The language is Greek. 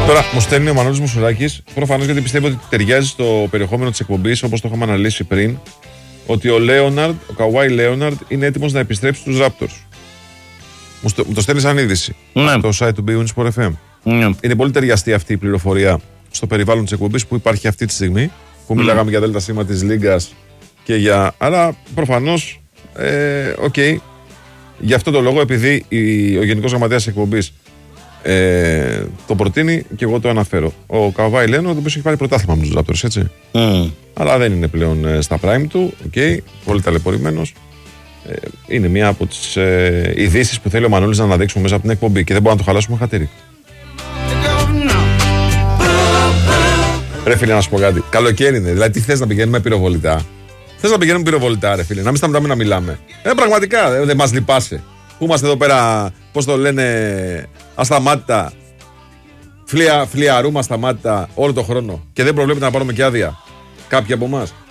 Τώρα μου στέλνει ο Μανώλης Μουσουράκης, προφανώς γιατί πιστεύω ότι ταιριάζει στο περιεχόμενο της εκπομπής, όπως το είχαμε αναλύσει πριν, ότι ο Καουάι Λέοναρντ είναι έτοιμος να επιστρέψει στους Raptors. Μου το στέλνει σαν είδηση. Ναι. Το site του Sport FM. Ναι. Είναι πολύ ταιριαστή αυτή η πληροφορία στο περιβάλλον της εκπομπής που υπάρχει αυτή τη στιγμή. Που μιλάγαμε για δέλτα σήμα της Λίγκας και για. Αλλά προφανώς, okay, γι' αυτό το λόγο, επειδή ο Γενικός Γραμματέας της εκπομπής το προτείνει και εγώ το αναφέρω. Ο Καουάι Λέοναρντ, ο οποίος έχει πάρει πρωτάθλημα με τους Raptors, έτσι. Αλλά δεν είναι πλέον στα prime του. Okay, πολύ ταλαιπωρημένος. Είναι μία από τις ειδήσεις που θέλει ο Μανώλης να αναδείξουμε μέσα από την εκπομπή και δεν μπορούμε να το χαλάσουμε χατήρι. Ρε φίλε, να σου πω κάτι. Καλοκαίρι είναι. Δηλαδή, τι θες να πηγαίνουμε πυροβολητά? Θες να πηγαίνουμε πυροβολητά, ρε φίλε? Να μην σταματάμε να μιλάμε. Πραγματικά δεν μας λυπάσαι. Που είμαστε εδώ πέρα, πώς το λένε, ασταμάτητα. Φλιαρούμε ασταμάτητα όλο το χρόνο. Και δεν προβλέπεται να πάρουμε και άδεια. Κάποιοι από εμάς.